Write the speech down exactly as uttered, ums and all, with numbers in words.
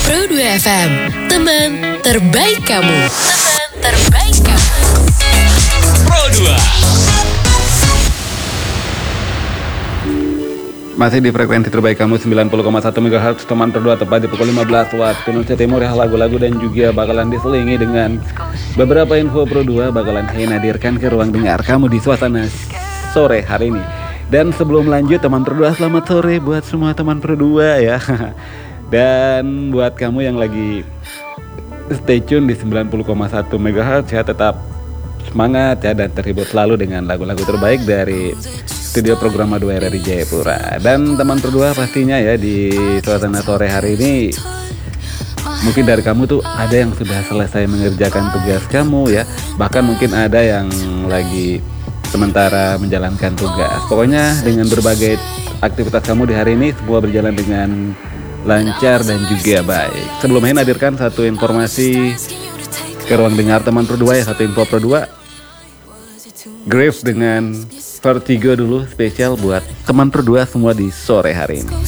Pro dua F M, teman terbaik kamu. Teman terbaik kamu. Pro dua. Masih di frekuensi terbaik kamu sembilan puluh koma satu megahertz, teman Pro dua, tepat di pukul lima belas waktu Indonesia Timur ya. Lagu-lagu dan juga bakalan diselingi dengan beberapa info Pro dua bakalan saya hadirkan ke ruang dengar kamu di suasana sore hari ini. Dan sebelum lanjut teman Pro dua, selamat sore buat semua teman Pro dua ya. Dan buat kamu yang lagi stay tune di sembilan puluh koma satu megahertz ya, tetap semangat ya dan terhibur selalu dengan lagu-lagu terbaik dari studio program dua R R I Jayapura. Dan teman Pro dua pastinya ya di suasana sore hari ini, mungkin dari kamu tuh ada yang sudah selesai mengerjakan tugas kamu ya, bahkan mungkin ada yang lagi sementara menjalankan tugas. Pokoknya dengan berbagai aktivitas kamu di hari ini semua berjalan dengan lancar dan juga baik. Sebelumnya hadirkan satu informasi ke ruang dengar teman Pro dua ya, satu info Pro dua. Graves dengan Vertigo dulu spesial buat teman Pro dua semua di sore hari ini.